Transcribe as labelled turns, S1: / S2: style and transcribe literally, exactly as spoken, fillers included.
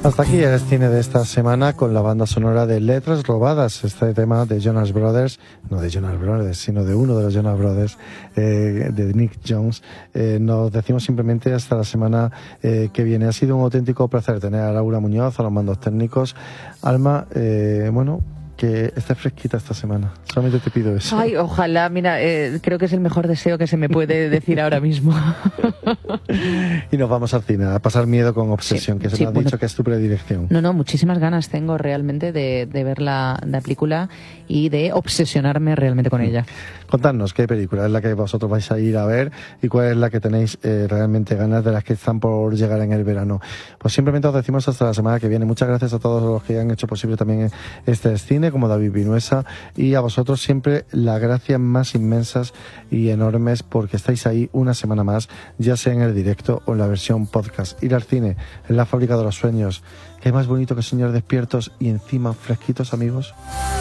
S1: Hasta aquí el cine de esta semana con la banda sonora de Letras Robadas, este tema de Jonas Brothers, no de Jonas Brothers, sino de uno de los Jonas Brothers, eh, de Nick Jones. Eh, nos decimos simplemente hasta la semana eh, que viene. Ha sido un auténtico placer tener a Laura Muñoz a los mandos técnicos. Alma, eh, bueno, que esté fresquita esta semana. Solamente te pido eso.
S2: Ay, ojalá, mira, eh, creo que es el mejor deseo que se me puede decir ahora mismo.
S1: Y nos vamos al cine, a pasar miedo con Obsesión, sí, que se
S2: sí,
S1: nos ha
S2: bueno,
S1: dicho que es tu predilección.
S2: No, no, muchísimas ganas tengo realmente de, de ver la, la película y de obsesionarme realmente con ella.
S1: Contadnos qué película es la que vosotros vais a ir a ver y cuál es la que tenéis eh, realmente ganas de las que están por llegar en el verano. Pues simplemente os decimos hasta la semana que viene. Muchas gracias a todos los que han hecho posible también este cine, como David Vinuesa, y a vosotros siempre las gracias más inmensas y enormes porque estáis ahí una semana más, ya sea en el directo o en la versión podcast. Ir al cine es la fábrica de los sueños. ¿Qué más bonito que soñar despiertos y encima fresquitos, amigos?